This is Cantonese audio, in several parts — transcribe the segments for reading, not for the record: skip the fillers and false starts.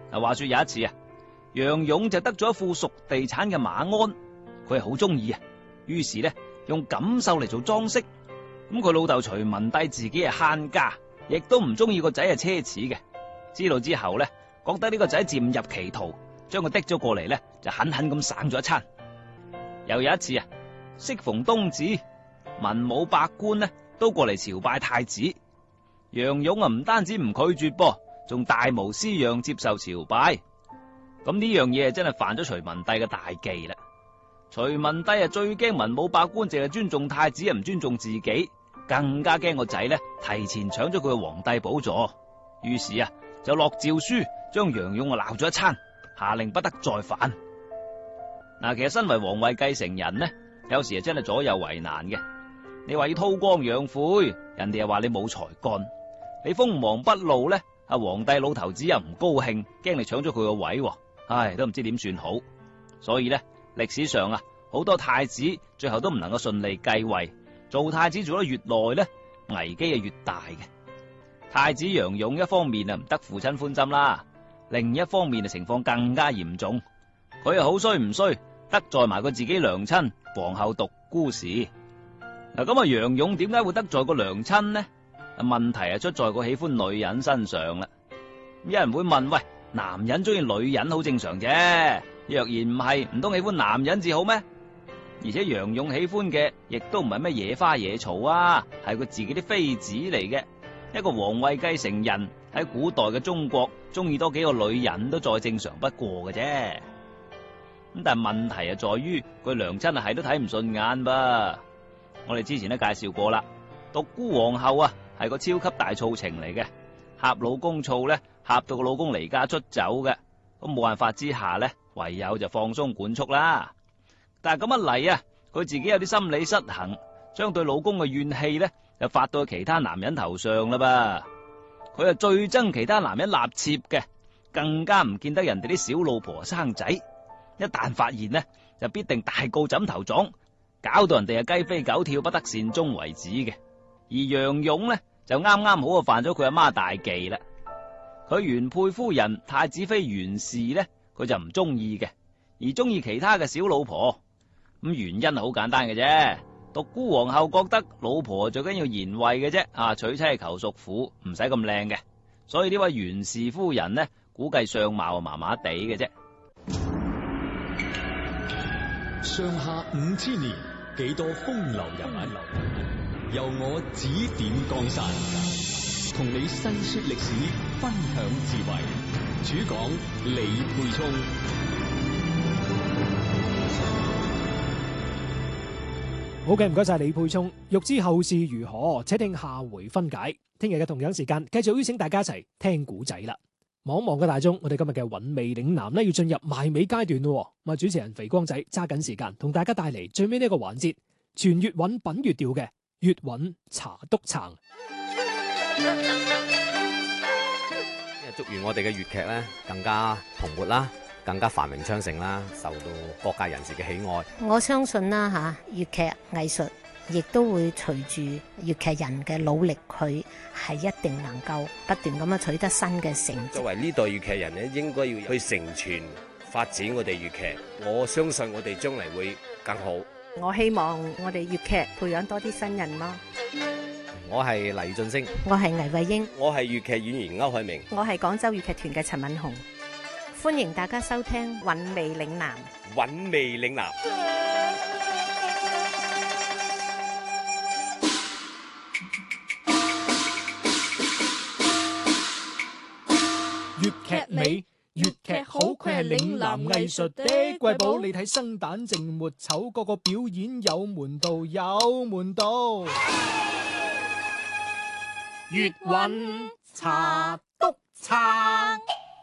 話說有一次啊，楊勇就得咗一副熟地產嘅馬鞍，佢係好中意啊，於是咧用錦繡嚟做裝飾。咁佢老豆徐文帝自己係慳家，亦都唔中意個仔係奢侈嘅。知道之後咧，覺得呢個仔漸入歧途，將佢滴咗過嚟咧，就狠狠咁省咗一餐。又有一次啊，適逢冬至，文武百官呢都過嚟朝拜太子。楊勇啊唔單止唔拒絕噃，仲大模斯樣接受朝拜。咁呢樣嘢真係犯咗徐文帝嘅大忌啦。徐文帝啊最驚文武百官淨係尊重太子，唔尊重自己，更加驚個仔呢提前搶咗佢嘅皇帝寶座。於是啊就落詔書將楊勇啊鬧咗一餐，下令不得再犯。嗱，其實身為皇位繼承人呢，有時啊真係左右為難嘅。你話要韜光養晦，人哋又話你冇才幹；你鋒芒不露呢，皇帝老頭子又唔高興，驚你搶咗佢個位，唉，都唔知點算好。所以呢，歷史上啊，好多太子最後都唔能夠順利繼位，做太子做得越耐呢，危機係越大嘅。太子楊勇一方面啊唔得父親歡心啦，另一方面啊情況更加嚴重。佢又好衰唔衰，得罪埋佢自己娘親皇后獨孤氏。嗱，咁啊楊勇點解會得罪個娘親呢？問題係出在佢喜歡女人身上啦。有人會問：喂，男人中意女人好正常啫，若然唔係，唔通喜歡男人至好咩？而且楊勇喜歡嘅亦都唔係咩野花野草啊，係佢自己啲妃子嚟嘅。一個皇位繼承人喺古代嘅中國，中意多幾個女人都再正常不過嘅啫。咁但係問題係在於佢娘親係都睇唔順眼噃。我哋之前都介紹過啦，獨孤皇后啊係個超級大醋情嚟嘅，呷老公醋咧呷到個老公離家出走嘅。咁冇辦法之下咧，唯有就放鬆管束啦。但係咁一嚟啊，佢自己有啲心理失衡，將對老公嘅怨氣咧就發到其他男人頭上啦噃。佢係最憎其他男人納妾嘅，更加唔見得人哋啲小老婆生仔。一旦發現呢，就必定大告枕頭狀，搞到人哋係雞飛狗跳，不得善終為止嘅。而楊勇呢，就啱啱好犯咗佢阿媽大忌啦。佢原配夫人太子妃袁氏呢，佢就唔中意嘅，而中意其他嘅小老婆。咁原因係好簡單嘅啫，獨孤皇后覺得老婆最緊要賢惠嘅啫，娶妻求淑婦，唔使咁靚嘅。所以呢位袁氏夫人呢，估計相貌麻麻地嘅啫。 上下5000年，幾多風流人物，由我指點江山，同你細說歷史，分享智慧。主講李沛聰。 好嘅，唔該晒李沛聰。欲知後事如何，且聽下回分解。聽日嘅同樣時間，繼續邀請大家一齊聽古仔啦。望望嘅大鐘，我哋今日嘅韻味嶺南呢，要進入埋尾階段咯。咁啊，主持人肥光仔揸緊時間，同大家帶嚟最尾呢一個環節，全粵韻品粵調嘅粵韻茶篤撐。 祝願我哋嘅粵劇咧更加蓬勃啦，更加繁榮昌盛啦，受到各界人士嘅喜愛。 我相信啦嚇，粵劇藝術亦都會隨住粵劇人嘅努力，佢係一定能夠不斷咁樣取得新嘅成績。 作為呢代粵劇人咧，應該要去承傳發展我哋粵劇。我相信我哋將嚟會更好。 我希望我哋粵劇培養多啲新人咯。 我係黎俊升， 我係倪慧英， 我係粵劇演員歐海明， 我係廣州粵劇團嘅陳敏紅。 歡迎大家收聽韻味嶺南。 韻味嶺南。 粵劇美，粵劇好，佢係嶺南藝術的瑰寶。你睇生旦淨末丑，個個表演有門道，有門道。粵韻茶篤撐，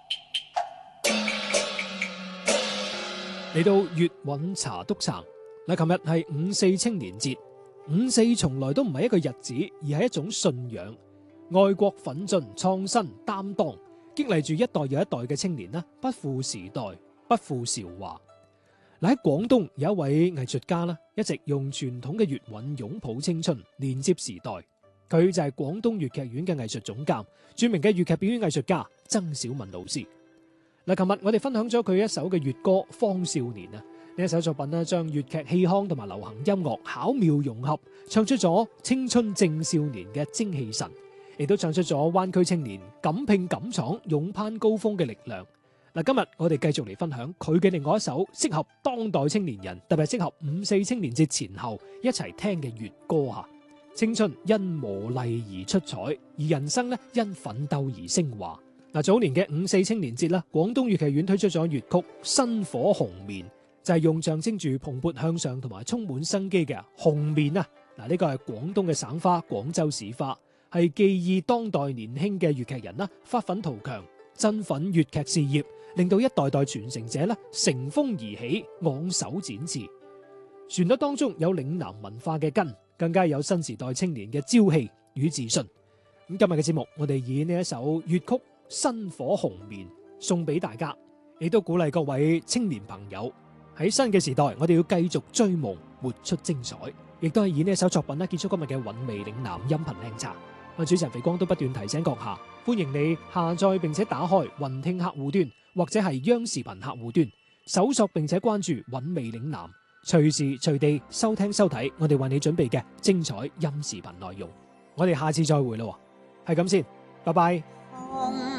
嚟到粵韻茶篤撐。嗱，琴日係5·4青年節，5·4從來都唔係一個日子，而係一種信仰，愛國奮進、創新、擔當，激勵住一代又一代嘅青年啦，不負時代，不負韶華。嗱，喺廣東有一位藝術家啦，一直用傳統嘅粵韻擁抱青春，連接時代。佢就係廣東粵劇院嘅藝術總監，著名嘅粵劇表演藝術家曾小文老師。 嗱，琴日我哋分享咗佢一首嘅粵歌《方少年》啊，呢一首作品呢，將粵劇戲腔同埋流行音樂巧妙融合，唱出咗青春正少年嘅精氣神，亦都唱出咗灣區青年敢拼敢闖、勇攀高峰嘅力量。嗱，今日我哋繼續嚟分享佢嘅另外一首適合當代青年人，特別係適合5·4青年節前後一齊聽嘅粵歌吓。青春因磨礪而出彩，而人生呢因奮鬥而升華。嗱，早年嘅5·4青年節啦，廣東粵劇院推出咗粵曲《薪火紅棉》，就係用象徵住蓬勃向上同埋充滿生機嘅紅棉啊！嗱，呢個係廣東嘅省花，廣州市花，係寄意當代年輕嘅粵劇人啦，發奮圖強，振奮粵劇事業，令到一代代傳承者咧乘風而起，昂首展翅。旋律當中有嶺南文化嘅根，更加有新時代青年嘅朝氣與自信。咁今日嘅節目，我哋以呢一首粵曲《薪火紅棉》送俾大家，亦都鼓勵各位青年朋友喺新嘅時代，我哋要繼續追夢，活出精彩。亦都係以呢一首作品咧結束今日嘅韻味嶺南音頻靚茶。我主持人肥光都不斷提醒閣下，歡迎你下載並且打開雲聽客戶端或者係央視頻客戶端，搜索並且關注韻味嶺南，隨時隨地收聽收睇我哋為你準備嘅精彩音視頻內容。我哋下次再會咯，係咁先，拜拜。